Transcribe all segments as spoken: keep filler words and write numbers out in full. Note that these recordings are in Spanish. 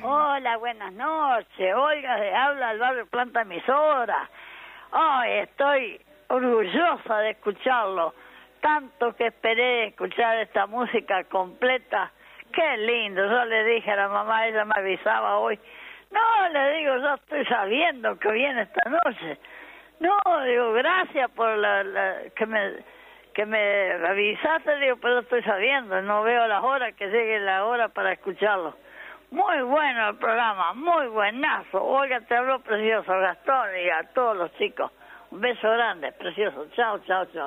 Hola, buenas noches. Olga, de habla el barrio Planta Emisora. Ay, estoy orgullosa de escucharlo. Tanto que esperé escuchar esta música completa. Qué lindo. Yo le dije a la mamá, ella me avisaba hoy. No, le digo, yo estoy sabiendo que viene esta noche. No, digo, gracias por la, la que me que me avisaste, digo, pero estoy sabiendo. No veo las horas que llegue la hora para escucharlo. Muy bueno el programa, muy buenazo. Olga, te habló precioso, Gastón, y a todos los chicos. Un beso grande, precioso. Chao, chao, chao.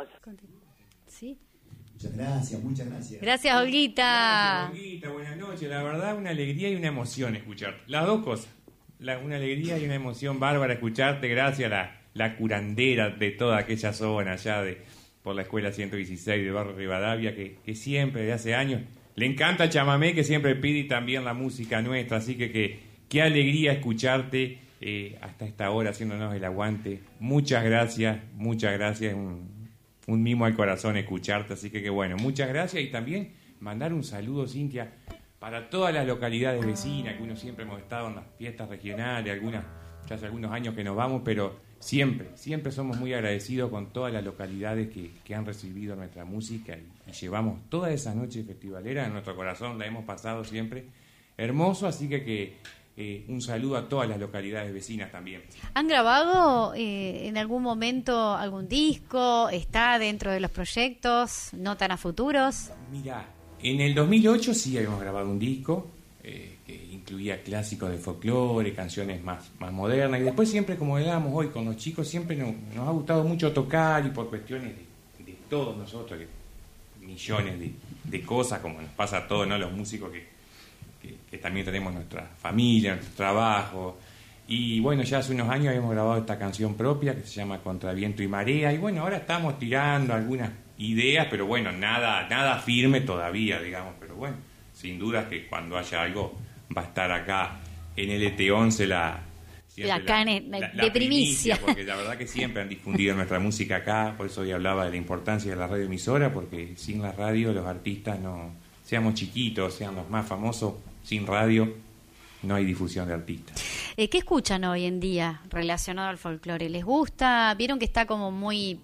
¿Sí? Muchas gracias, muchas gracias. Gracias, Olguita. Gracias, Olguita. Buenas noches. La verdad, una alegría y una emoción escucharte. Las dos cosas. La, una alegría y una emoción bárbara escucharte. Gracias a la, la curandera de toda aquella zona allá de por la escuela ciento dieciséis del barrio Rivadavia, que, que siempre, desde hace años, le encanta el chamamé, que siempre pide, y también la música nuestra. Así que, que qué alegría escucharte eh, hasta esta hora haciéndonos el aguante. Muchas gracias, muchas gracias. Un, un mimo al corazón escucharte. Así que, que bueno, muchas gracias. Y también mandar un saludo, Cintia, para todas las localidades vecinas, que uno siempre hemos estado en las fiestas regionales, algunas, ya hace algunos años que nos vamos, pero siempre, siempre somos muy agradecidos con todas las localidades que, que han recibido nuestra música y, y llevamos toda esa noche festivalera en nuestro corazón, la hemos pasado siempre hermoso, así que, que eh, un saludo a todas las localidades vecinas también. ¿Han grabado eh, en algún momento algún disco? ¿Está dentro de los proyectos? ¿Notan a futuros? Mira, en el dos mil ocho sí habíamos grabado un disco eh, que incluía clásicos de folclore, canciones más, más modernas, y después siempre, como hablábamos hoy con los chicos, siempre nos, nos ha gustado mucho tocar, y por cuestiones de, de todos nosotros, que millones de, de cosas, como nos pasa a todos, ¿no? Los músicos que, que, que también tenemos nuestra familia, nuestro trabajo, y bueno, ya hace unos años habíamos grabado esta canción propia que se llama Contra Viento y Marea, y bueno, ahora estamos tirando algunas ideas, pero bueno, nada, nada firme todavía, digamos, pero bueno, sin duda que cuando haya algo va a estar acá en L T once la, la, la, la, la de primicia, primicia, porque la verdad que siempre han difundido nuestra música acá, por eso hoy hablaba de la importancia de la radioemisora, porque sin la radio los artistas no, seamos chiquitos, sean los más famosos, sin radio no hay difusión de artistas. Eh, ¿Qué escuchan hoy en día relacionado al folclore? ¿Les gusta? ¿Vieron que está como muy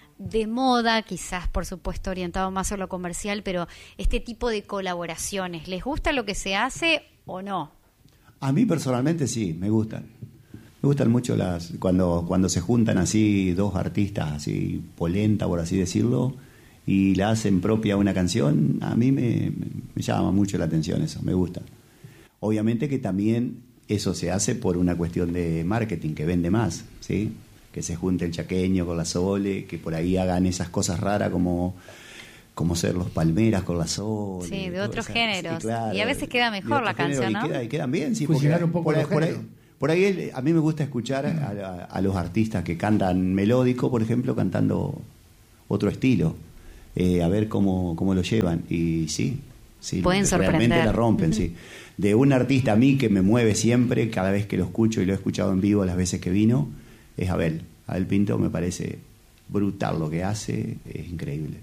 de moda, quizás por supuesto orientado más a lo comercial, pero este tipo de colaboraciones, ¿les gusta lo que se hace o no? A mí personalmente sí, me gustan. Me gustan mucho las cuando cuando se juntan así dos artistas así polenta, por así decirlo, y la hacen propia una canción. A mí me, me llama mucho la atención eso, me gusta. Obviamente que también eso se hace por una cuestión de marketing, que vende más, ¿sí? Que se junte el chaqueño con la Sole, que por ahí hagan esas cosas raras como como ser los Palmeras con la Sole. Sí, de otros esa, géneros. Sí, claro, y a veces queda mejor la canción, ¿no? Y, queda, y quedan bien, sí. Fusionar porque un poco por, los por, ahí, géneros. por ahí a mí me gusta escuchar a, a, a los artistas que cantan melódico, por ejemplo, cantando otro estilo. Eh, a ver cómo, cómo lo llevan. Y sí, sí, pueden sorprender. Realmente la rompen, sí. De un artista a mí que me mueve siempre, cada vez que lo escucho, y lo he escuchado en vivo las veces que vino, es Abel. Abel Pinto me parece brutal lo que hace, es increíble.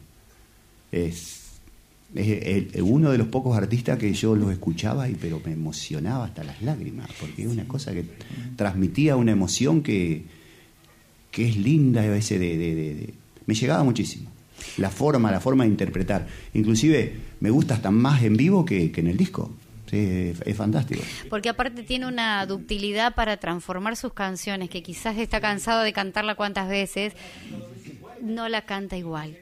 Es, es, es uno de los pocos artistas que yo los escuchaba, y pero me emocionaba hasta las lágrimas, porque es una cosa que transmitía una emoción que, que es linda a veces de, de, de, de... me llegaba muchísimo. La forma, la forma de interpretar. Inclusive me gusta hasta más en vivo que, que en el disco. Sí, es, es fantástico. Porque aparte tiene una ductilidad para transformar sus canciones, que quizás está cansado de cantarla cuantas veces, no la canta igual.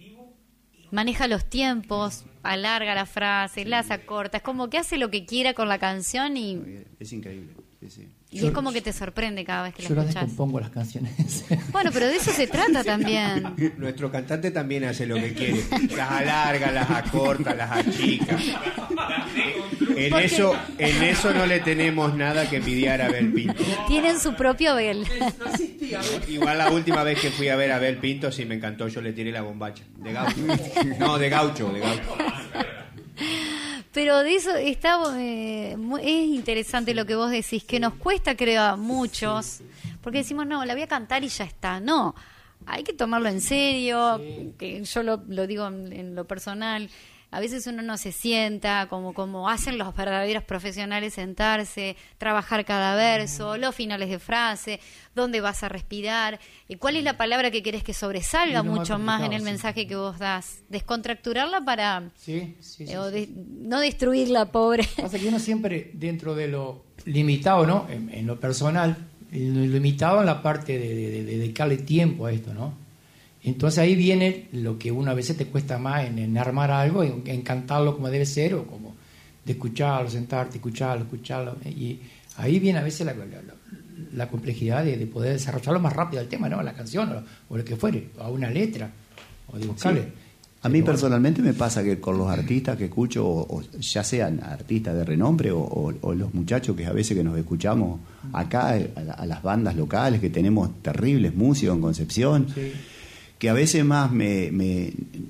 Maneja los tiempos, alarga la frase, la hace corta, es como que hace lo que quiera con la canción y... Es increíble, sí, sí. Y yo, es como que te sorprende cada vez que la escuchas. Yo escuchás. las descompongo las canciones. Bueno, pero de eso se trata también. Nuestro cantante también hace lo que quiere. Las alarga, las acorta, las achica. En Porque... eso, en eso no le tenemos nada que envidiar a Abel Pinto. Tienen su propio Abel. Igual la última vez que fui a ver a Abel Pinto sí me encantó. Yo le tiré la bombacha. De gaucho. No, de gaucho, de gaucho. Pero de eso está eh, es interesante lo que vos decís, que nos cuesta, creo, a muchos, porque decimos, no, la voy a cantar y ya está. No, hay que tomarlo en serio, que yo lo, lo digo en, en lo personal. a veces uno no se sienta como, como hacen los verdaderos profesionales, sentarse, trabajar cada verso, los finales de frase, dónde vas a respirar, y cuál es la palabra que querés que sobresalga mucho más en el mensaje que vos das. Descontracturarla para sí, sí, sí, eh, o de, sí. no destruirla, pobre. Pasa que uno siempre, dentro de lo limitado, ¿no? En, en lo personal, en lo limitado en la parte de, de, de dedicarle tiempo a esto, ¿no? Entonces ahí viene lo que uno a veces te cuesta más en, en armar algo, en, en cantarlo como debe ser, o como de escucharlo, sentarte, escucharlo, escucharlo. Y ahí viene a veces la, la, la, la complejidad de, de poder desarrollarlo más rápido el tema, ¿no? La canción o, o lo que fuere, o una letra, o de buscarle. Sí. A mí personalmente me pasa que con los artistas que escucho, o, o ya sean artistas de renombre o, o, o los muchachos que a veces que nos escuchamos acá, a, a las bandas locales, que tenemos terribles músicos en Concepción, sí. que a veces más me, me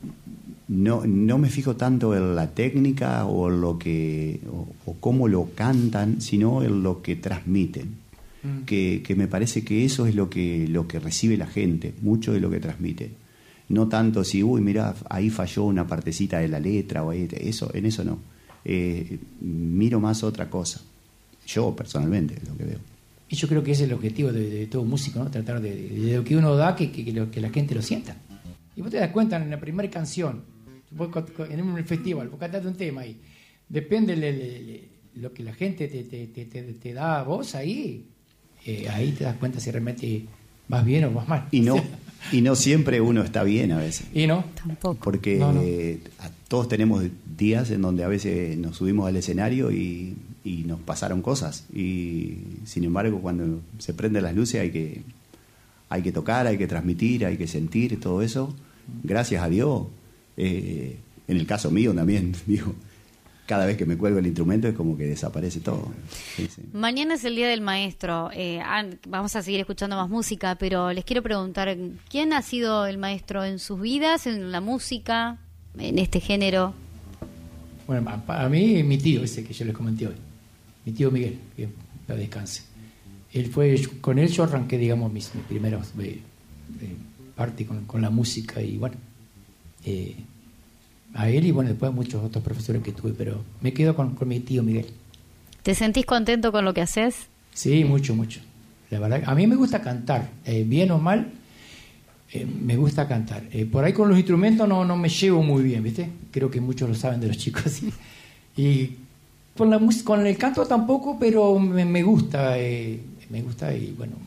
no, no me fijo tanto en la técnica o lo que o, o cómo lo cantan, sino en lo que transmiten. Mm. Que, que me parece que eso es lo que, lo que recibe la gente, mucho de lo que transmite. No tanto si, uy, mira, ahí falló una partecita de la letra, o ahí, eso, en eso no. Eh, miro más otra cosa. Yo, personalmente, es lo que veo. Y yo creo que ese es el objetivo de, de todo músico, ¿no? Tratar de, de, de lo que uno da, que, que, que, lo, que la gente lo sienta. Y vos te das cuenta en la primera canción, vos, en un festival, vos cantás un tema ahí, depende de, de, de lo que la gente te, te, te, te, te da a vos ahí, eh, ahí te das cuenta si realmente vas bien o vas mal. Y no... Y no siempre uno está bien a veces. Y no, tampoco. Porque no, no. Eh, todos tenemos días en donde a veces nos subimos al escenario y, y nos pasaron cosas. Y sin embargo, cuando se prenden las luces hay que, hay que tocar, hay que transmitir, hay que sentir todo eso. Gracias a Dios. Eh, en el caso mío también, digo, cada vez que me cuelgo el instrumento es como que desaparece todo. Sí, sí. Mañana es el Día del Maestro. Eh, vamos a seguir escuchando más música, pero les quiero preguntar, ¿quién ha sido el maestro en sus vidas, en la música, en este género? Bueno, para mí, mi tío, ese que yo les comenté hoy. Mi tío Miguel, que lo descanse. Él fue, con él yo arranqué, digamos, mis, mis primeros eh, eh, parte con, con la música y bueno... Eh, a él y bueno, después muchos otros profesores que tuve, pero me quedo con, con mi tío Miguel. ¿Te sentís contento con lo que haces? Sí, mucho, mucho. La verdad, a mí me gusta cantar, eh, bien o mal, eh, me gusta cantar. Eh, por ahí con los instrumentos no, no me llevo muy bien, ¿viste? Creo que muchos lo saben de los chicos. Y con, la música, con el canto tampoco, pero me, me gusta, eh, me gusta y bueno,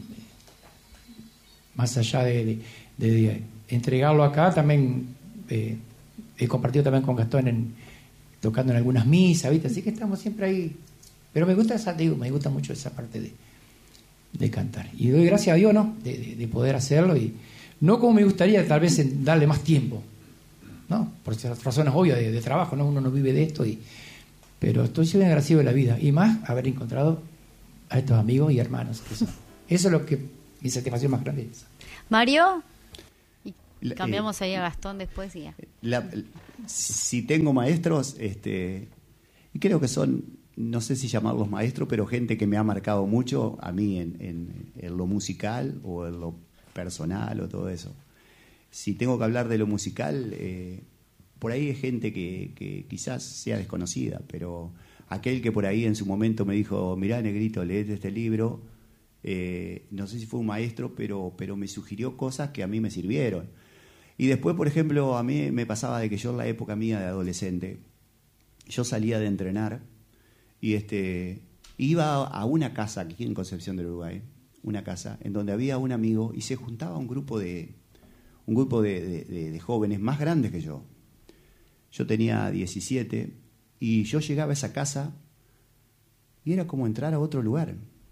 más allá de, de, de, de entregarlo acá, también... Eh, he compartido también con Gastón en, tocando en algunas misas, ¿viste? Así que estamos siempre ahí. Pero me gusta esa, digo, me gusta mucho esa parte de, de cantar. Y doy gracias a Dios, ¿no? De, de, de poder hacerlo. Y no como me gustaría, tal vez en darle más tiempo, ¿no? Por razones obvias de, de trabajo, ¿no? Uno no vive de esto. Y, pero estoy muy agradecido de la vida. Y más haber encontrado a estos amigos y hermanos. Eso, eso es lo que mi satisfacción más grande es. Mario... La, Cambiamos eh, ahí a Gastón después y ya. La, si tengo maestros, este, creo que son, no sé si llamarlos maestros, pero gente que me ha marcado mucho a mí en, en, en lo musical o en lo personal o todo eso. Si tengo que hablar de lo musical, eh, por ahí hay gente que, que quizás sea desconocida, pero aquel que por ahí en su momento me dijo, mirá, negrito, leete este libro, eh, no sé si fue un maestro, pero, pero me sugirió cosas que a mí me sirvieron. Y después, por ejemplo, a mí me pasaba de que yo en la época mía de adolescente, yo salía de entrenar y este iba a una casa aquí en Concepción del Uruguay, una casa en donde había un amigo y se juntaba un grupo de un grupo de, de, de, de jóvenes más grandes que yo. Yo tenía diecisiete y yo llegaba a esa casa y era como entrar a otro lugar.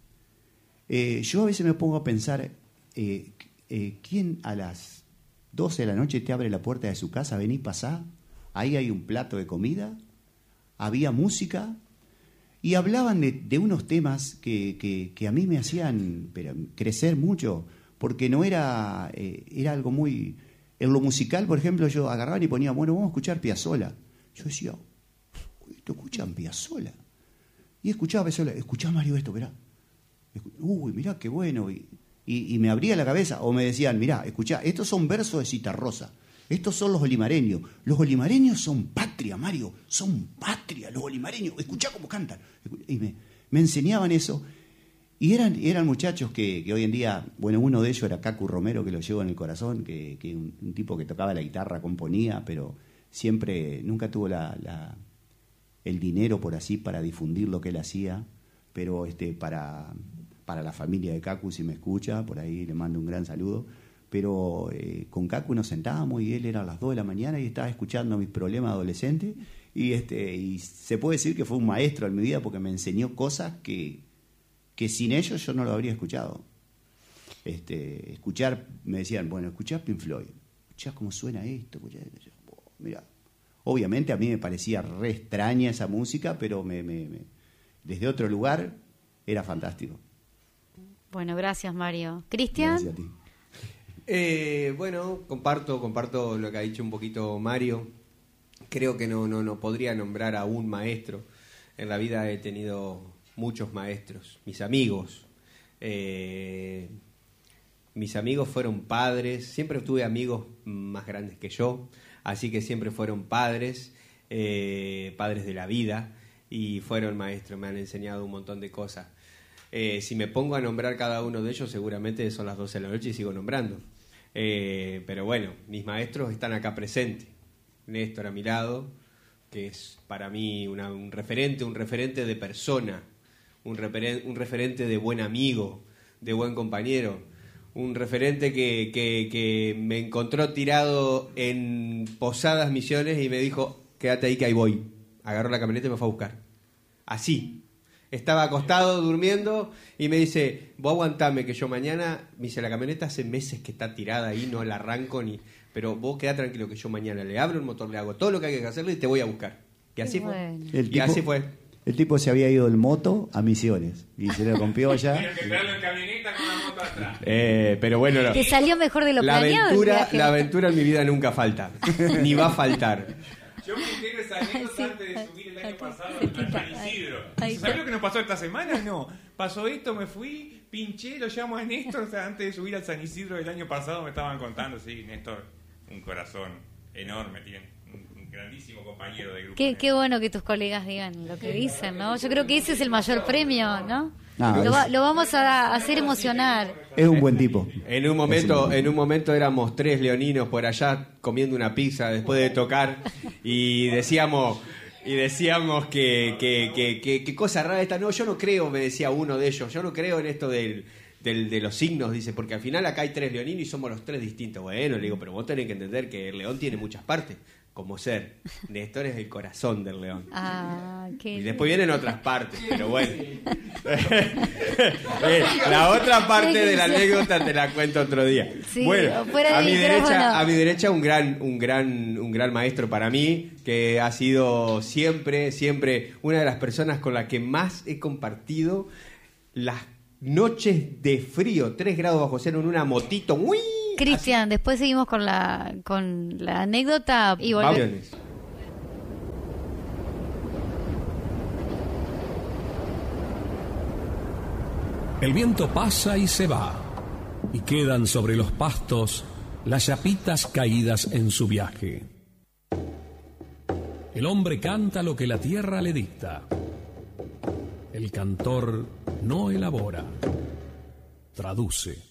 Eh, yo a veces me pongo a pensar, eh, eh, ¿quién a las doce de la noche te abre la puerta de su casa? Vení, pasá, ahí hay un plato de comida, había música y hablaban de, de unos temas que, que, que a mí me hacían pero, crecer mucho, porque no era, eh, era algo muy... En lo musical, por ejemplo, yo agarraba y ponía, bueno, vamos a escuchar Piazzolla. Yo decía, uy, ¿te escuchan Piazzolla? Y escuchaba Piazzolla, escuchá Mario esto, verá. Uy, mirá qué bueno. Y, y, y me abría la cabeza, o me decían, mirá, escuchá, estos son versos de Citarrosa. estos son los olimareños. Los olimareños son patria, Mario, son patria los olimareños. Escuchá cómo cantan. Y me, me enseñaban eso. Y eran, eran muchachos que, que hoy en día, bueno, uno de ellos era Cacu Romero, que lo llevo en el corazón, que, que un, un tipo que tocaba la guitarra, componía, pero siempre, nunca tuvo la, la, el dinero, por así, para difundir lo que él hacía, pero este, para, para la familia de Cacu, si me escucha, por ahí le mando un gran saludo, pero eh, con Cacu nos sentábamos y él era a las dos de la mañana y estaba escuchando mis problemas adolescentes, y, este, y se puede decir que fue un maestro en mi vida porque me enseñó cosas que... que sin ellos yo no lo habría escuchado. Este, escuchar, me decían, bueno, escuchá Pink Floyd, escuchá cómo suena esto, escuchá esto. Oh, mira, obviamente a mí me parecía re extraña esa música, pero me, me, me, desde otro lugar era fantástico. Bueno, gracias, Mario. ¿Cristian? Gracias a ti. Eh, bueno, comparto, comparto lo que ha dicho un poquito Mario. Creo que no, no, no podría nombrar a un maestro. En la vida he tenido muchos maestros, mis amigos. Eh, mis amigos fueron padres, siempre tuve amigos más grandes que yo, así que siempre fueron padres, eh, padres de la vida, y fueron maestros, me han enseñado un montón de cosas. Eh, si me pongo a nombrar cada uno de ellos, seguramente son las doce de la noche y sigo nombrando. Eh, pero bueno, mis maestros están acá presentes. Néstor a mi lado, que es para mí una, un referente, un referente de persona, un, referen- un referente de buen amigo, de buen compañero, un referente que, que, que me encontró tirado en Posadas Misiones y me dijo, quédate ahí que ahí voy. Agarró la camioneta y me fue a buscar. Así. Estaba acostado, durmiendo, y me dice, vos aguantame que yo mañana, me dice, la camioneta hace meses que está tirada ahí, no la arranco ni... Pero vos quedá tranquilo que yo mañana le abro el motor, le hago todo lo que hay que hacerle y te voy a buscar. Y así bueno. fue. El y tipo, así fue. El tipo se había ido en moto a Misiones y se le rompió allá. Tienes que traerlo en camioneta con la moto atrás. Eh, pero bueno, no. Te salió mejor de lo la planeado. el aventura, viaje. la aventura en mi vida nunca falta, ni va a faltar. Yo me entero esa anécdota Sí. antes de subir el año Aquí, pasado cerquita. al San Isidro. Ahí está. ¿Sabés lo que nos pasó esta semana? No. Pasó esto, me fui, pinché, lo llamo a Néstor. O sea, antes de subir al San Isidro del año pasado me estaban contando, sí, Néstor, un corazón enorme, tiene un, un grandísimo compañero de grupo. Qué, qué bueno que tus colegas digan lo que dicen, ¿no? Yo creo que ese es el mayor premio, ¿no? Ah, lo, va- es- lo vamos a hacer emocionar. Es un buen tipo. En un momento, en un momento éramos tres leoninos por allá comiendo una pizza después de tocar y decíamos y decíamos que que, que, que, que cosa rara esta. No, yo no creo, me decía uno de ellos, yo no creo en esto del, del de los signos, dice, porque al final acá hay tres leoninos y somos los tres distintos. Bueno, le digo, pero vos tenés que entender que el león tiene muchas partes, como ser. Néstor es el corazón del león. Ah, qué... Y después vienen otras partes, pero bueno. Eh, la otra parte de la anécdota te la cuento otro día. Sí, bueno, fuera a de mi micrófono. derecha, a mi derecha un gran, un gran, un gran maestro para mí, que ha sido siempre, siempre una de las personas con la que más he compartido las noches de frío, tres grados bajo cero en una motito. ¡Uy! Cristian, después seguimos con la con la anécdota y volvemos. Aviones. El viento pasa y se va, y quedan sobre los pastos las chapitas caídas en su viaje. El hombre canta lo que la tierra le dicta. El cantor no elabora, traduce.